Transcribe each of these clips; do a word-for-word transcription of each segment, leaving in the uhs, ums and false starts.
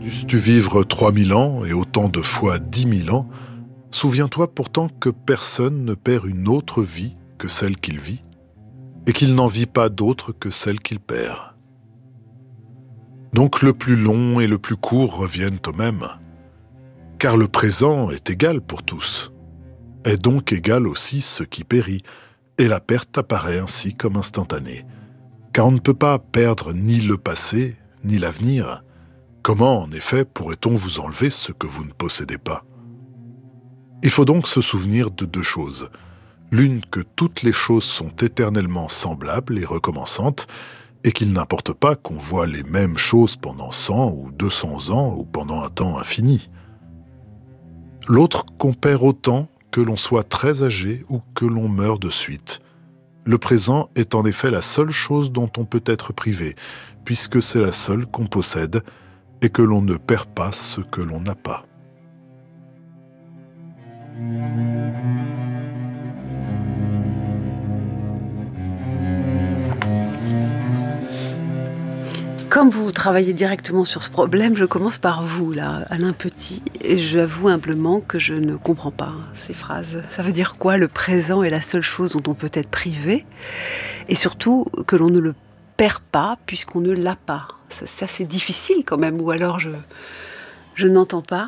Dusses-tu vivre trois mille ans et autant de fois dix mille ans, souviens-toi pourtant que personne ne perd une autre vie que celle qu'il vit, et qu'il n'en vit pas d'autre que celle qu'il perd. Donc le plus long et le plus court reviennent au même, car le présent est égal pour tous, est donc égal aussi ce qui périt, et la perte apparaît ainsi comme instantanée, car on ne peut pas perdre ni le passé, ni l'avenir. Comment, en effet, pourrait-on vous enlever ce que vous ne possédez pas ? Il faut donc se souvenir de deux choses. L'une, que toutes les choses sont éternellement semblables et recommençantes, et qu'il n'importe pas qu'on voit les mêmes choses pendant cent ou deux cents ans ou pendant un temps infini. L'autre, qu'on perd autant que l'on soit très âgé ou que l'on meure de suite. Le présent est en effet la seule chose dont on peut être privé, puisque c'est la seule qu'on possède, et que l'on ne perd pas ce que l'on n'a pas. Comme vous travaillez directement sur ce problème, je commence par vous, là, Alain Petit, et j'avoue humblement que je ne comprends pas ces phrases. Ça veut dire quoi ? Le présent est la seule chose dont on peut être privé, et surtout que l'on ne le perd pas puisqu'on ne l'a pas. Ça, ça c'est difficile quand même, ou alors je, je n'entends pas.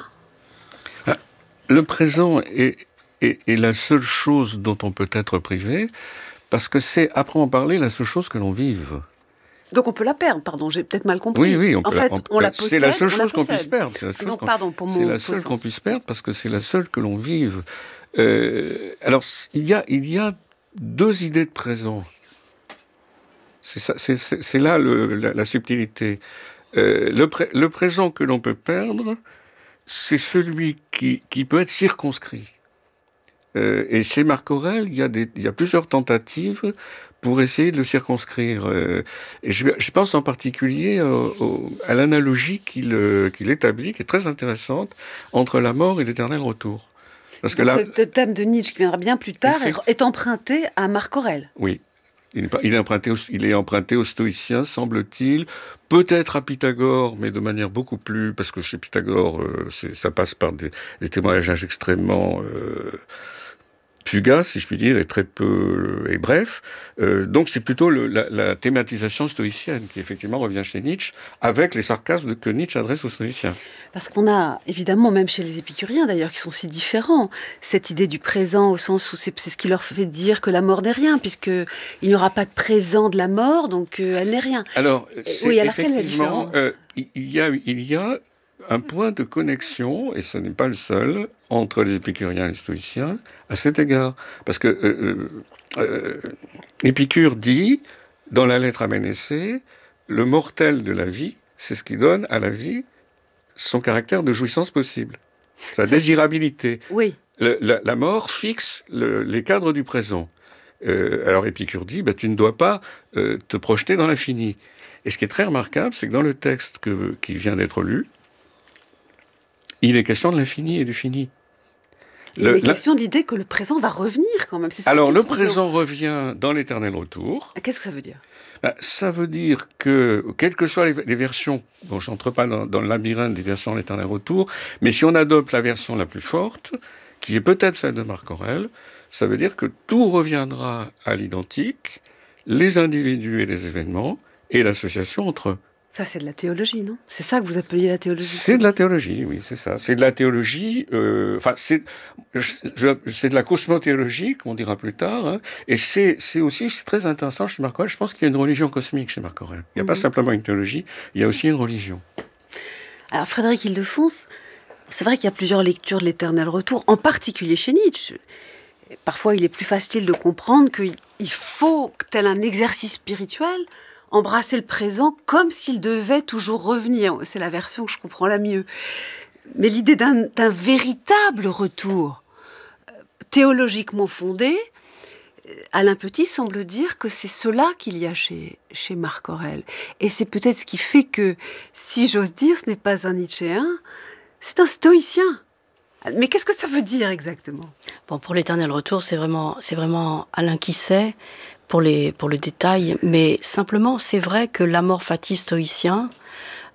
Le présent est, est, est la seule chose dont on peut être privé, parce que c'est, après en parler, la seule chose que l'on vive. Donc on peut la perdre, pardon, j'ai peut-être mal compris. Oui, oui, on en peut fait, la, on, on la possède, c'est la seule on chose la qu'on puisse perdre. C'est la, chose Donc, qu'on, pardon, pour c'est la seule qu'on puisse perdre parce que c'est la seule que l'on vive. Euh, alors, il y a, il y a deux idées de présent. C'est, ça, c'est, c'est, c'est là le, la, la subtilité. Euh, le, pré, le présent que l'on peut perdre, c'est celui qui, qui peut être circonscrit. Euh, et chez Marc Aurèle, il y a des, il y a plusieurs tentatives pour essayer de le circonscrire. Euh, et je, je pense en particulier euh, au, à l'analogie qu'il, euh, qu'il établit, qui est très intéressante, entre la mort et l'éternel retour. Parce que là, ce thème de Nietzsche, qui viendra bien plus tard, effect... est emprunté à Marc Aurèle. Oui. Il est, il, est emprunté au, il est emprunté aux stoïciens, semble-t-il, peut-être à Pythagore, mais de manière beaucoup plus... Parce que chez Pythagore, euh, c'est, ça passe par des, des témoignages extrêmement... Euh, fugace, si je puis dire, et très peu et bref. Euh, donc c'est plutôt le, la, la thématisation stoïcienne qui effectivement revient chez Nietzsche avec les sarcasmes que Nietzsche adresse aux stoïciens. Parce qu'on a évidemment, même chez les épicuriens d'ailleurs, qui sont si différents, cette idée du présent au sens où c'est, c'est ce qui leur fait dire que la mort n'est rien, puisque il n'y aura pas de présent de la mort, donc euh, elle n'est rien. Alors, c'est oui, alors effectivement, euh, il y a, il y a un point de connexion, et ce n'est pas le seul, entre les épicuriens et les stoïciens, à cet égard. Parce que euh, euh, Épicure dit, dans la lettre à Ménécée, le mortel de la vie, c'est ce qui donne à la vie son caractère de jouissance possible, sa Ça, désirabilité. Oui. Le, la, la mort fixe le, les cadres du présent. Euh, alors Épicure dit, bah, tu ne dois pas euh, te projeter dans l'infini. Et ce qui est très remarquable, c'est que dans le texte que, qui vient d'être lu, il est question de l'infini et du fini. Le, il est question la... de l'idée que le présent va revenir quand même. C'est ça Alors le présent revient dans l'éternel retour. Qu'est-ce que ça veut dire ? Ben, ça veut dire que, quelles que soient les, les versions, bon, je n'entre pas dans, dans le labyrinthe des versions de l'éternel retour, mais si on adopte la version la plus forte, qui est peut-être celle de Marc Aurèle, ça veut dire que tout reviendra à l'identique, les individus et les événements, et l'association entre eux. Ça, c'est de la théologie, non ? C'est ça que vous appeliez la théologie ? C'est de la théologie, oui, c'est ça. C'est de la théologie, euh, enfin, c'est, je, c'est de la cosmothéologie, comme on dira plus tard, hein, et c'est, c'est aussi c'est très intéressant chez Marc Aurèle. Je pense qu'il y a une religion cosmique chez Marc Aurèle. Il n'y a mm-hmm. pas simplement une théologie, il y a aussi une religion. Alors, Frédéric Ildefonse, c'est vrai qu'il y a plusieurs lectures de l'éternel retour, en particulier chez Nietzsche. Parfois, il est plus facile de comprendre qu'il faut, tel un exercice spirituel, embrasser le présent comme s'il devait toujours revenir. C'est la version que je comprends la mieux. Mais l'idée d'un, d'un véritable retour théologiquement fondé, Alain Petit semble dire que c'est cela qu'il y a chez, chez Marc Aurèle. Et c'est peut-être ce qui fait que, si j'ose dire, ce n'est pas un Nietzschéen, c'est un stoïcien. Mais qu'est-ce que ça veut dire exactement ? Bon, pour l'éternel retour, c'est vraiment, c'est vraiment Alain qui sait. Pour, les, pour le détail, mais simplement, c'est vrai que l'amor fati stoïcien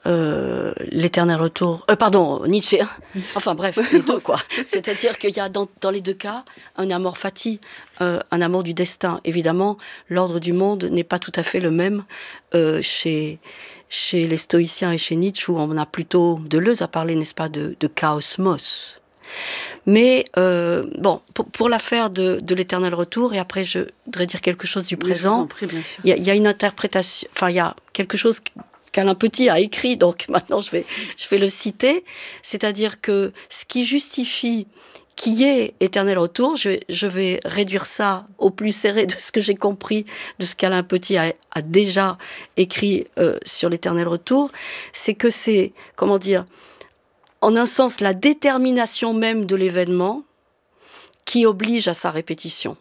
euh, l'éternel retour... Euh, pardon, Nietzsche. Hein. Enfin bref, les deux, quoi. C'est-à-dire qu'il y a dans, dans les deux cas un amor fati, euh, un amour du destin. Évidemment, l'ordre du monde n'est pas tout à fait le même euh, chez, chez les stoïciens et chez Nietzsche, où on a plutôt Deleuze à parler, n'est-ce pas, de, de chaosmos. Mais euh, bon, pour, pour l'affaire de, de l'éternel retour, et après je voudrais dire quelque chose du présent, il y, y a une interprétation, enfin il y a quelque chose qu'Alain Petit a écrit, donc maintenant je vais, je vais le citer, c'est-à-dire que ce qui justifie qu'il y ait éternel retour, je, je vais réduire ça au plus serré de ce que j'ai compris de ce qu'Alain Petit a, a déjà écrit euh, sur l'éternel retour, c'est que c'est, comment dire, en un sens, la détermination même de l'événement qui oblige à sa répétition.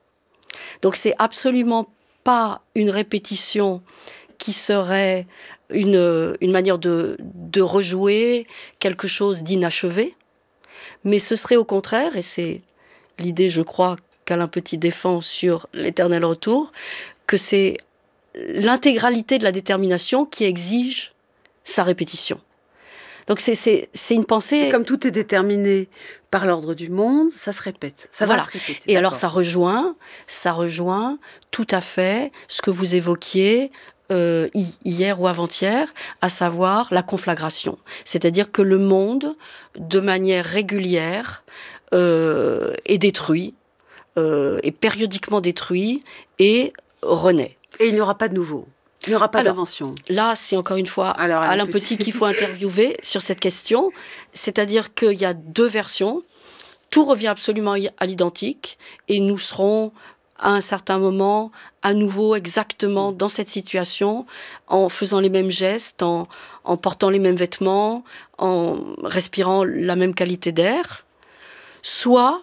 Donc c'est absolument pas une répétition qui serait une, une manière de, de rejouer quelque chose d'inachevé, mais ce serait au contraire, et c'est l'idée, je crois, qu'Alain Petit défend sur l'éternel retour, que c'est l'intégralité de la détermination qui exige sa répétition. Donc c'est, c'est, c'est une pensée... Et comme tout est déterminé par l'ordre du monde, ça se répète. Ça voilà. va se répéter. Et d'accord. alors ça rejoint, ça rejoint tout à fait ce que vous évoquiez euh, hier ou avant-hier, à savoir la conflagration. C'est-à-dire que le monde, de manière régulière, euh, est détruit, euh, est périodiquement détruit et renaît. Et il n'y aura pas de nouveau. Il n'y aura pas Alors, d'invention. Là, c'est encore une fois Alors, Alain, Alain Petit, Petit qu'il faut interviewer sur cette question. C'est-à-dire qu'il y a deux versions. Tout revient absolument à l'identique. Et nous serons, à un certain moment, à nouveau exactement dans cette situation, en faisant les mêmes gestes, en, en portant les mêmes vêtements, en respirant la même qualité d'air. Soit...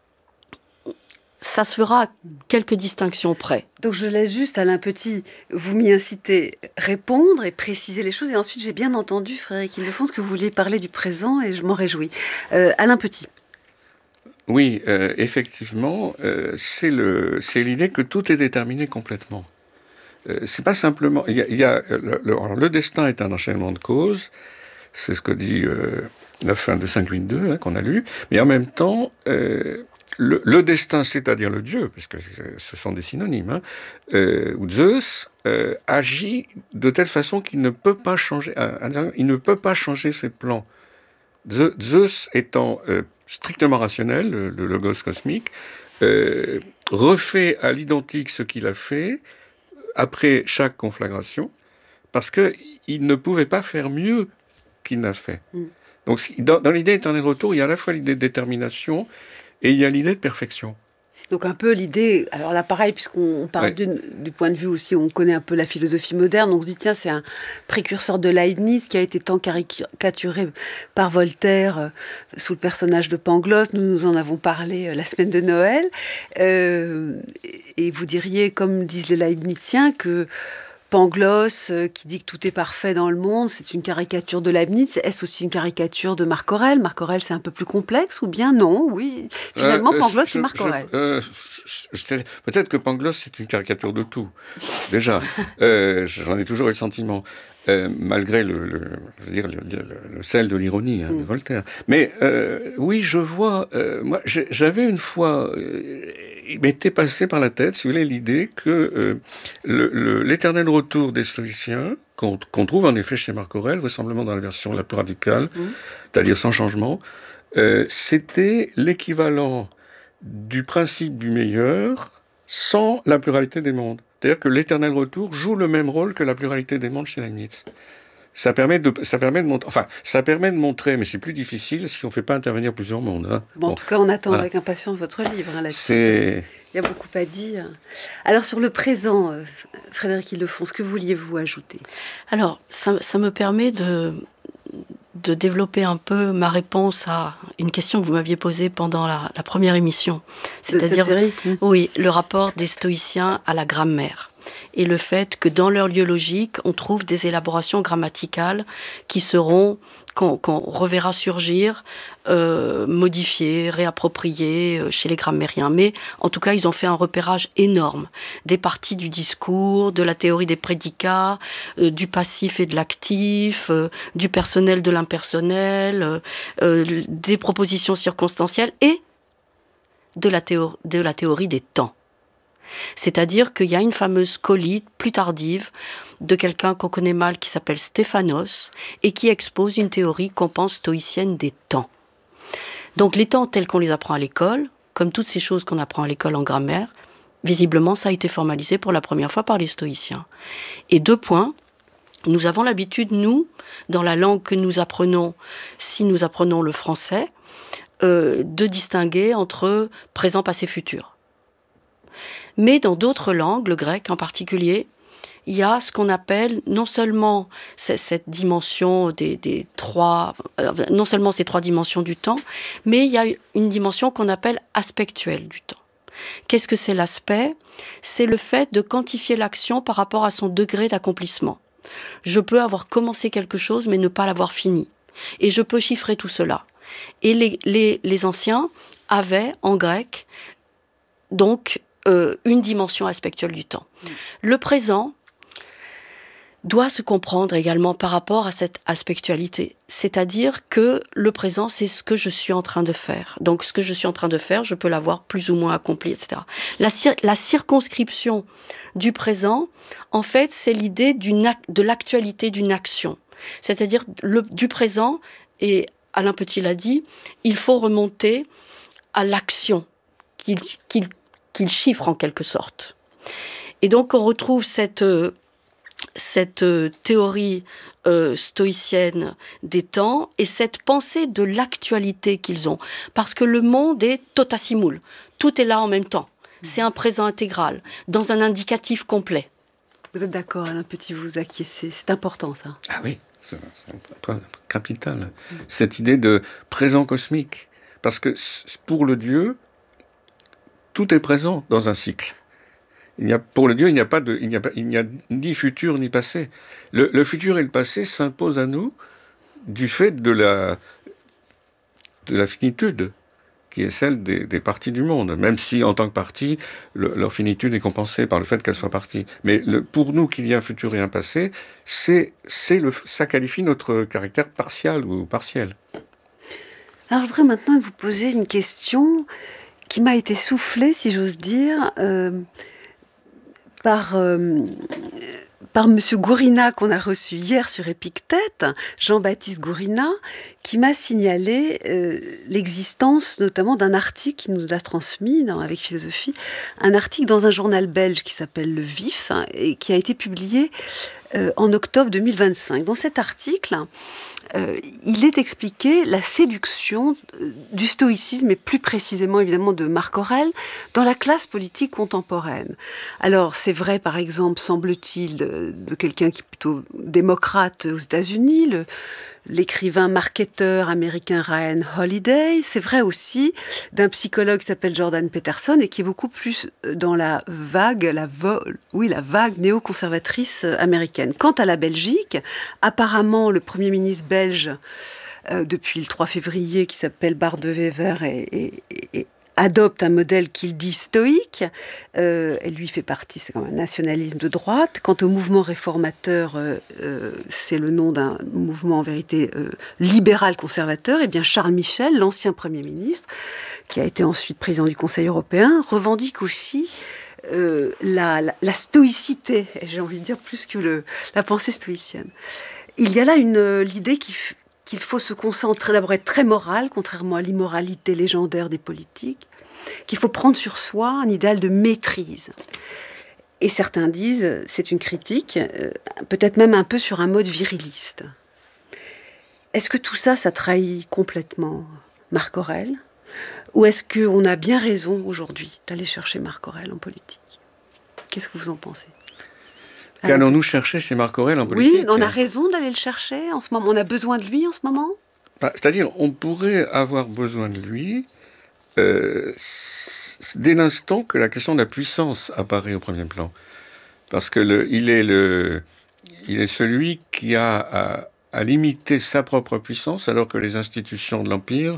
ça se fera à quelques distinctions près. Donc je laisse juste Alain Petit, vous m'y incitez, répondre et préciser les choses. Et ensuite, j'ai bien entendu, Frédéric Ildefonse, que vous vouliez parler du présent et je m'en réjouis. Euh, Alain Petit. Oui, euh, effectivement, euh, c'est, le, c'est l'idée que tout est déterminé complètement. Euh, c'est pas simplement... Il y a, il y a, le, le, alors, le destin est un enchaînement de causes, c'est ce que dit euh, la fin de cinq huit deux, hein, qu'on a lu, mais en même temps... Euh, Le, le destin, c'est-à-dire le Dieu, puisque ce sont des synonymes, hein, euh, ou Zeus, euh, agit de telle façon qu'il ne peut pas changer, euh, il ne peut pas changer ses plans. Zeus étant euh, strictement rationnel, le, le logos cosmique, euh, refait à l'identique ce qu'il a fait après chaque conflagration, parce qu'il ne pouvait pas faire mieux qu'il n'a fait. Mm. Donc, dans, dans l'idée éternelle retour, il y a à la fois l'idée de détermination et il y a l'idée de perfection. Donc un peu l'idée, alors là pareil, puisqu'on parle ouais. du point de vue aussi, on connaît un peu la philosophie moderne, on se dit tiens, c'est un précurseur de Leibniz qui a été tant caricaturé par Voltaire euh, sous le personnage de Pangloss. Nous nous en avons parlé euh, la semaine de Noël. Euh, et vous diriez, comme disent les Leibniziens, que Pangloss, euh, qui dit que tout est parfait dans le monde, c'est une caricature de Leibniz. Est-ce aussi une caricature de Marc Aurèle ? Marc Aurèle, c'est un peu plus complexe ou bien non ? Oui, finalement, euh, Pangloss, je, c'est Marc Aurèle. Je, euh, je, je, peut-être que Pangloss, c'est une caricature de tout. Déjà, euh, j'en ai toujours eu le sentiment, euh, malgré le, le, je veux dire, le, le, le sel de l'ironie hein, mm. de Voltaire. Mais euh, oui, je vois. Euh, moi, j'avais une fois. Euh, il m'était passé par la tête, si vous voulez, l'idée que euh, le, le, l'éternel retour des stoïciens, qu'on, qu'on trouve en effet chez Marc Aurèle, vraisemblablement dans la version la plus radicale, mmh. c'est-à-dire sans changement, euh, c'était l'équivalent du principe du meilleur sans la pluralité des mondes. C'est-à-dire que l'éternel retour joue le même rôle que la pluralité des mondes chez Leibniz. Ça permet de, ça permet de montrer, enfin, ça permet de montrer, mais c'est plus difficile si on ne fait pas intervenir plusieurs mondes. Hein. Bon, bon, en tout cas, on attend voilà. avec impatience votre livre hein, là-dessus. C'est... Il y a beaucoup à dire. Alors, sur le présent, euh, Frédéric Ildefonse, que vouliez-vous ajouter ? Alors, ça, ça me permet de, de développer un peu ma réponse à une question que vous m'aviez posée pendant la, la première émission. C'est-à-dire, de cette série ? Oui, le rapport des stoïciens à la grammaire. et le fait que dans leur lieu logique, on trouve des élaborations grammaticales qui seront, qu'on, qu'on reverra surgir, euh, modifiées, réappropriées euh, chez les grammairiens. Mais en tout cas, ils ont fait un repérage énorme des parties du discours, de la théorie des prédicats, euh, du passif et de l'actif, euh, du personnel de l'impersonnel, euh, euh, des propositions circonstancielles et de la, théor- de la théorie des temps. C'est-à-dire qu'il y a une fameuse colite plus tardive de quelqu'un qu'on connaît mal qui s'appelle Stéphanos et qui expose une théorie qu'on pense stoïcienne des temps. Donc les temps tels qu'on les apprend à l'école, comme toutes ces choses qu'on apprend à l'école en grammaire, visiblement ça a été formalisé pour la première fois par les stoïciens. Et deux points, nous avons l'habitude, nous, dans la langue que nous apprenons, si nous apprenons le français, euh, de distinguer entre présent, passé, futur. Mais dans d'autres langues, le grec en particulier, il y a ce qu'on appelle non seulement cette dimension des, des trois, euh, non seulement ces trois dimensions du temps, mais il y a une dimension qu'on appelle aspectuelle du temps. Qu'est-ce que c'est l'aspect ? C'est le fait de quantifier l'action par rapport à son degré d'accomplissement. Je peux avoir commencé quelque chose, mais ne pas l'avoir fini. Et je peux chiffrer tout cela. Et les, les, les anciens avaient, en grec, donc, Euh, une dimension aspectuelle du temps. Mmh. Le présent doit se comprendre également par rapport à cette aspectualité. C'est-à-dire que le présent, c'est ce que je suis en train de faire. Donc, ce que je suis en train de faire, je peux l'avoir plus ou moins accompli, et cetera. La, cir- la circonscription du présent, en fait, c'est l'idée d'une ac- de l'actualité d'une action. C'est-à-dire le, du présent, et Alain Petit l'a dit, il faut remonter à l'action qu'il, qu'il qu'il chiffre en quelque sorte. Et donc on retrouve cette, euh, cette euh, théorie euh, stoïcienne des temps et cette pensée de l'actualité qu'ils ont. Parce que le monde est totasimul, tout est là en même temps. C'est un présent intégral, dans un indicatif complet. Vous êtes d'accord, Alain Petit, vous acquiescez, c'est important ça. Ah oui, c'est un point capital. Mmh. Cette idée de présent cosmique. Parce que pour le Dieu, tout est présent dans un cycle. Il n'y a, pour le Dieu, il n'y a pas de, il n'y a, pas, il n'y a ni futur ni passé. Le, le futur et le passé s'imposent à nous du fait de la, de la finitude qui est celle des, des parties du monde. Même si, en tant que partie, le, leur finitude est compensée par le fait qu'elles soient parties. Mais le, pour nous, qu'il y a un futur et un passé, c'est, c'est le, ça qualifie notre caractère partial ou partiel. Alors, je voudrais maintenant vous poser une question qui m'a été soufflé, si j'ose dire, euh, par, euh, par M. Gourina, qu'on a reçu hier sur Épictète, Jean-Baptiste Gourina, qui m'a signalé euh, l'existence notamment d'un article qu'il nous a transmis dans, avec Philosophie, un article dans un journal belge qui s'appelle Le Vif, hein, et qui a été publié euh, en octobre deux mille vingt-cinq. Dans cet article, Euh, il est expliqué la séduction du stoïcisme et plus précisément évidemment de Marc Aurèle dans la classe politique contemporaine. Alors c'est vrai par exemple, semble-t-il, de, de quelqu'un qui est plutôt démocrate aux États-Unis, le, l'écrivain marketeur américain Ryan Holiday. C'est vrai aussi d'un psychologue qui s'appelle Jordan Peterson et qui est beaucoup plus dans la vague, la vo- oui, la vague néoconservatrice américaine. Quant à la Belgique, apparemment le Premier ministre belge euh, depuis le trois février, qui s'appelle Bart de Wever, et, et, et adopte un modèle qu'il dit stoïque. Euh, elle lui fait partie, c'est quand même un nationalisme de droite. Quant au mouvement réformateur, euh, euh, c'est le nom d'un mouvement en vérité euh, libéral-conservateur. Et bien Charles Michel, l'ancien Premier ministre, qui a été ensuite président du Conseil européen, revendique aussi euh, la, la, la stoïcité, et j'ai envie de dire plus que le, la pensée stoïcienne. Il y a là une, l'idée qui f- qu'il faut se concentrer, d'abord être très moral, contrairement à l'immoralité légendaire des politiques, qu'il faut prendre sur soi un idéal de maîtrise. Et certains disent, c'est une critique, euh, peut-être même un peu sur un mode viriliste. Est-ce que tout ça, ça trahit complètement Marc Aurèle ? Ou est-ce qu'on a bien raison aujourd'hui d'aller chercher Marc Aurèle en politique ? Qu'est-ce que vous en pensez ? Qu'allons-nous chercher chez Marc Aurèle en politique ? Oui, on a raison d'aller le chercher en ce moment. On a besoin de lui en ce moment ? Bah, c'est-à-dire, on pourrait avoir besoin de lui euh, dès l'instant que la question de la puissance apparaît au premier plan. parce que le, il est le, il est celui qui a à, à limiter sa propre puissance, alors que les institutions de l'Empire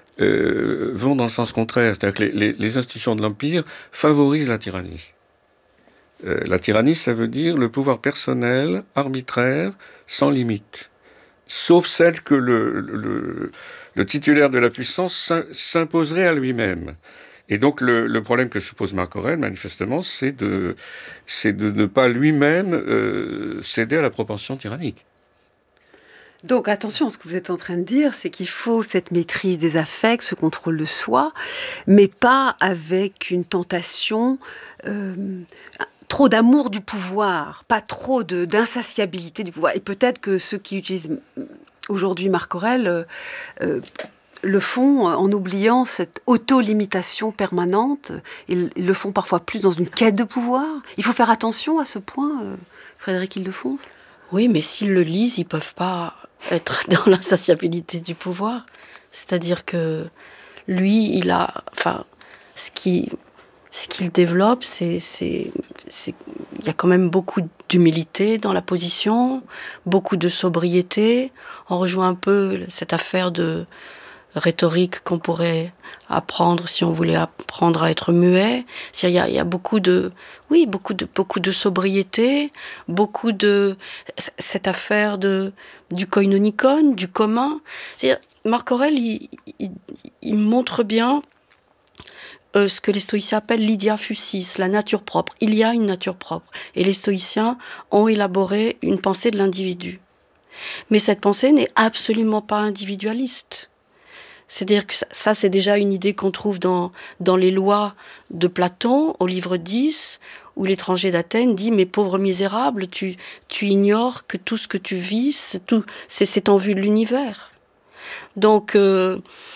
euh, vont dans le sens contraire. C'est-à-dire que les, les, les institutions de l'Empire favorisent la tyrannie. Euh, la tyrannie, ça veut dire le pouvoir personnel, arbitraire, sans limite. Sauf celle que le, le, le titulaire de la puissance s'imposerait à lui-même. Et donc le, le problème que se pose Marc Aurèle, manifestement, c'est de, c'est de ne pas lui-même euh, céder à la propension tyrannique. Donc attention, ce que vous êtes en train de dire, c'est qu'il faut cette maîtrise des affects, ce contrôle de soi, mais pas avec une tentation, euh, trop d'amour du pouvoir, pas trop de, d'insatiabilité du pouvoir. Et peut-être que ceux qui utilisent aujourd'hui Marc Aurèle euh, euh, le font en oubliant cette auto-limitation permanente. Ils, ils le font parfois plus dans une quête de pouvoir. Il faut faire attention à ce point, euh, Frédéric Ildefonse. Oui, mais s'ils le lisent, ils ne peuvent pas être dans l'insatiabilité du pouvoir. C'est-à-dire que lui, il a... Enfin, ce qui... Ce qu'il développe, c'est, c'est, c'est, il y a quand même beaucoup d'humilité dans la position, beaucoup de sobriété. On rejoint un peu cette affaire de rhétorique qu'on pourrait apprendre si on voulait apprendre à être muet. Il y a, il y a beaucoup de, oui, beaucoup de, beaucoup de sobriété, beaucoup de cette affaire de du koinonikon, du commun. C'est-à-dire, Marc Aurèle, il, il, il montre bien. Euh, ce que les stoïciens appellent l'idia fusis, la nature propre. Il y a une nature propre. Et les stoïciens ont élaboré une pensée de l'individu. Mais cette pensée n'est absolument pas individualiste. C'est-à-dire que ça, ça c'est déjà une idée qu'on trouve dans, dans les lois de Platon, au livre dix, où l'étranger d'Athènes dit « Mais pauvre misérable, tu, tu ignores que tout ce que tu vis, c'est, tout, c'est, c'est en vue de l'univers. » Donc, euh,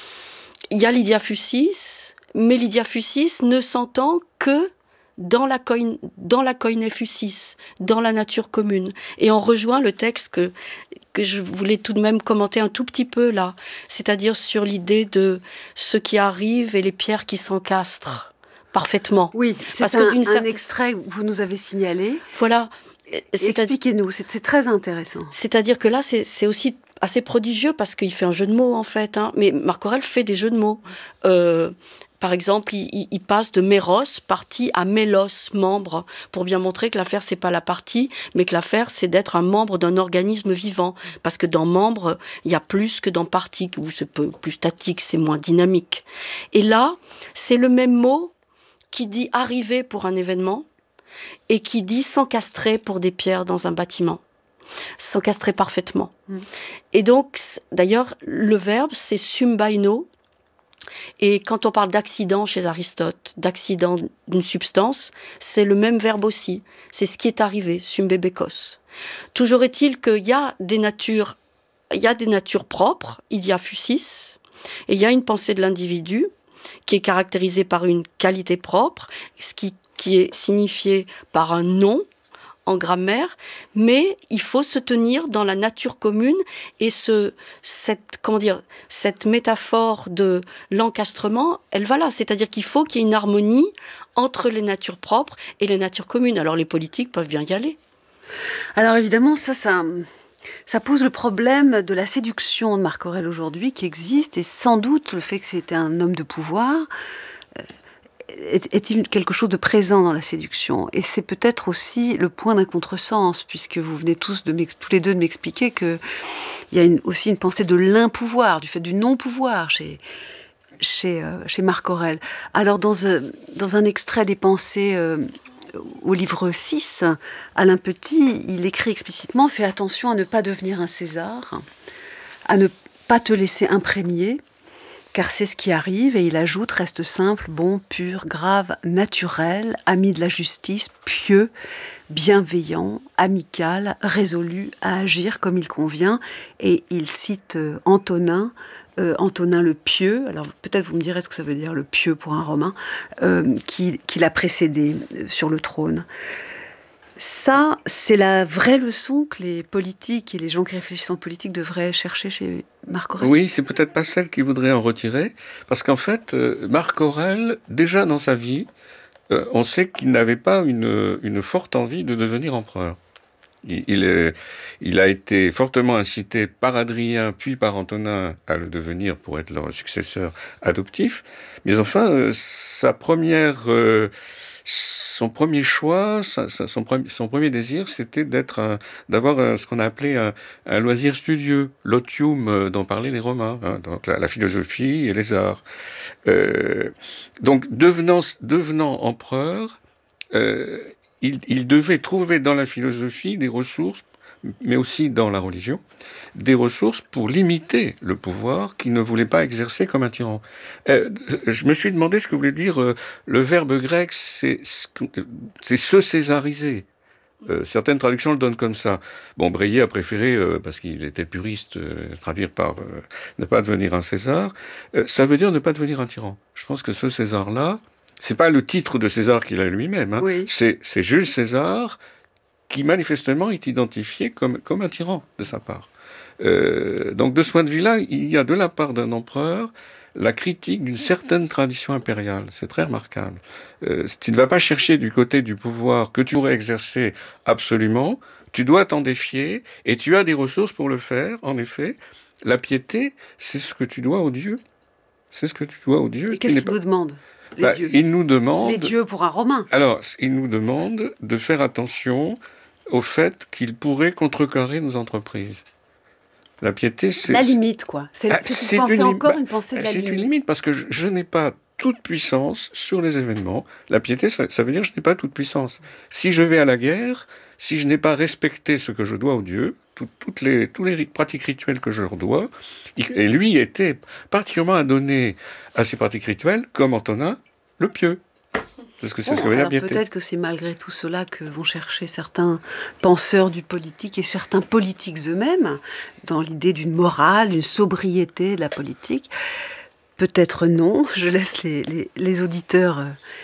il y a l'idia fusis, mais l'idia fusis ne s'entend que dans la, koin, dans la koine fusis, dans la nature commune. Et on rejoint le texte que, que je voulais tout de même commenter un tout petit peu là, c'est-à-dire sur l'idée de ce qui arrive et les pierres qui s'encastrent parfaitement. Oui, c'est Parce un, que d'une un certaine... extrait que vous nous avez signalé. Voilà. Expliquez-nous, c'est, c'est très intéressant. C'est-à-dire que là, c'est, c'est aussi assez prodigieux parce qu'il fait un jeu de mots en fait. Hein. Mais Marc Aurèle fait des jeux de mots. Euh, Par exemple, il, il passe de méros, partie, à mélos, membre, pour bien montrer que l'affaire, c'est pas la partie, mais que l'affaire, c'est d'être un membre d'un organisme vivant. Parce que dans membre, il y a plus que dans partie, où c'est plus statique, c'est moins dynamique. Et là, c'est le même mot qui dit arriver pour un événement et qui dit s'encastrer pour des pierres dans un bâtiment. S'encastrer parfaitement. Mmh. Et donc, d'ailleurs, le verbe, c'est sumbaino. Et quand on parle d'accident chez Aristote, d'accident d'une substance, c'est le même verbe aussi. C'est ce qui est arrivé, sumbebekos. Toujours est-il qu'il y a des natures, il y a des natures propres, idia fusis, et il y a une pensée de l'individu qui est caractérisée par une qualité propre, ce qui, qui est signifié par un nom en grammaire, mais il faut se tenir dans la nature commune et ce, cette, comment dire, cette métaphore de l'encastrement, elle va là. C'est-à-dire qu'il faut qu'il y ait une harmonie entre les natures propres et les natures communes. Alors les politiques peuvent bien y aller. Alors évidemment, ça, ça, ça pose le problème de la séduction de Marc Aurèle aujourd'hui qui existe et sans doute le fait que c'était un homme de pouvoir est-il quelque chose de présent dans la séduction ? Et c'est peut-être aussi le point d'un contresens, puisque vous venez tous, de tous les deux de m'expliquer qu'il y a une, aussi une pensée de l'impouvoir, du fait du non-pouvoir chez, chez, euh, chez Marc Aurèle. Alors, dans, euh, dans un extrait des Pensées euh, au livre six, Alain Petit, il écrit explicitement « Fais attention à ne pas devenir un César, à ne pas te laisser imprégner, car c'est ce qui arrive, et il ajoute, reste simple, bon, pur, grave, naturel, ami de la justice, pieux, bienveillant, amical, résolu à agir comme il convient. » Et il cite euh, Antonin, euh, Antonin le pieux, alors peut-être vous me direz ce que ça veut dire le pieux pour un Romain, euh, qui, qui l'a précédé euh, sur le trône. Ça, c'est la vraie leçon que les politiques et les gens qui réfléchissent en politique devraient chercher chez Marc Aurèle. Oui, c'est peut-être pas celle qui voudrait en retirer, parce qu'en fait, euh, Marc Aurèle, déjà dans sa vie, euh, on sait qu'il n'avait pas une, une forte envie de devenir empereur. Il, il, est, il a été fortement incité par Adrien, puis par Antonin à le devenir pour être leur successeur adoptif. Mais enfin, euh, sa première, euh, son premier choix, sa, sa, son, pre- son premier désir, c'était d'être, un, d'avoir un, ce qu'on a appelé un, un loisir studieux, l'otium euh, dont parlaient les Romains, hein, donc la, la philosophie et les arts. Euh, donc, devenant, devenant empereur, euh, Il, il devait trouver dans la philosophie des ressources, mais aussi dans la religion, des ressources pour limiter le pouvoir qu'il ne voulait pas exercer comme un tyran. Euh, je me suis demandé ce que voulait dire euh, le verbe grec, c'est, c'est se césariser. Euh, certaines traductions le donnent comme ça. Bon, Breillet a préféré, euh, parce qu'il était puriste, euh, traduire par euh, ne pas devenir un César. Euh, ça veut dire ne pas devenir un tyran. Je pense que ce César-là, c'est pas le titre de César qu'il a lui-même, hein. Oui. c'est, c'est Jules César qui manifestement est identifié comme, comme un tyran de sa part. Euh, donc de ce point de vue-là, il y a de la part d'un empereur la critique d'une certaine tradition impériale. C'est très remarquable. Euh, tu ne vas pas chercher du côté du pouvoir que tu pourrais exercer absolument, tu dois t'en défier, et tu as des ressources pour le faire, en effet. La piété, c'est ce que tu dois aux dieux. C'est ce que tu dois aux dieux. Et qu'est-ce qu'il pas... nous demande les bah, dieux. Il nous demande... Les dieux pour un Romain. Alors, il nous demande de faire attention au fait qu'il pourrait contrecarrer nos entreprises. La piété, c'est... La limite, quoi. C'est, ah, c'est, c'est une pensée une, encore bah, une pensée de la c'est limite. une limite, parce que je, je n'ai pas toute puissance sur les événements. La piété, ça, ça veut dire que je n'ai pas toute puissance. Si je vais à la guerre, si je n'ai pas respecté ce que je dois aux dieux, tout, toutes les, tous les pratiques rituelles que je leur dois, et lui était particulièrement adonné à ces pratiques rituelles, comme Antonin, le pieux. Parce que c'est bon, ce que veut dire piété. Peut-être que c'est malgré tout cela que vont chercher certains penseurs du politique et certains politiques eux-mêmes, dans l'idée d'une morale, d'une sobriété de la politique. Peut-être non, je laisse les, les, les auditeurs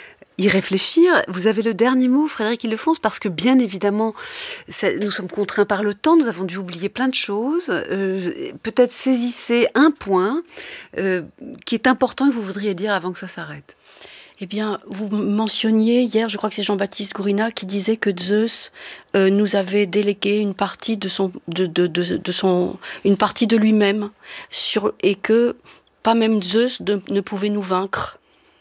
y réfléchir. Vous avez le dernier mot, Frédéric Ildefonse, parce que bien évidemment, ça, nous sommes contraints par le temps, nous avons dû oublier plein de choses. Euh, peut-être saisissez un point euh, qui est important et que vous voudriez dire avant que ça s'arrête. Eh bien, vous mentionniez hier, je crois que c'est Jean-Baptiste Gourina qui disait que Zeus euh, nous avait délégué une partie de son, de, de, de, de son, une partie de lui-même, sur, et que pas même Zeus de, ne pouvait nous vaincre.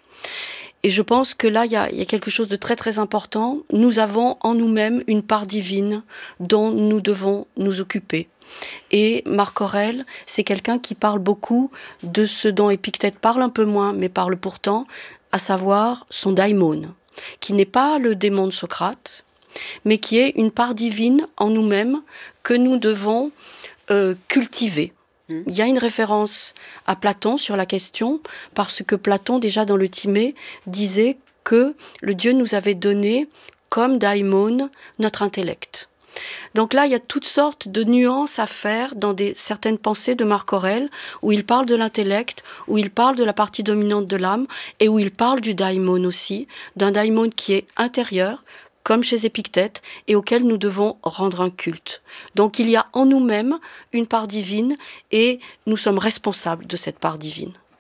Et je pense que là, il y a, y a quelque chose de très très important. Nous avons en nous-mêmes une part divine dont nous devons nous occuper. Et Marc Aurèle, c'est quelqu'un qui parle beaucoup de ce dont Épictète parle un peu moins, mais parle pourtant, à savoir son daimon, qui n'est pas le démon de Socrate, mais qui est une part divine en nous-mêmes que nous devons euh, cultiver. Mmh. Il y a une référence à Platon sur la question, parce que Platon, déjà dans le Timée, disait que le Dieu nous avait donné, comme daimon, notre intellect. Donc là, il y a toutes sortes de nuances à faire dans des, certaines pensées de Marc Aurèle, où il parle de l'intellect, où il parle de la partie dominante de l'âme, et où il parle du daimon aussi, d'un daimon qui est intérieur, comme chez Épictète, et auquel nous devons rendre un culte. Donc il y a en nous-mêmes une part divine, et nous sommes responsables de cette part divine.